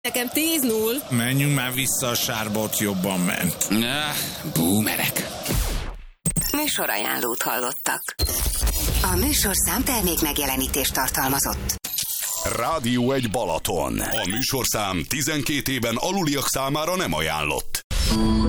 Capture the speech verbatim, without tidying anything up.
Nekem tíz null. Menjünk már vissza, a sárbot jobban ment. Na, boomerek. Műsorajánlót hallottak. A műsorszám termék megjelenítést tartalmazott. Rádió egy Balaton. A műsorszám tizenkét éven aluliak számára nem ajánlott.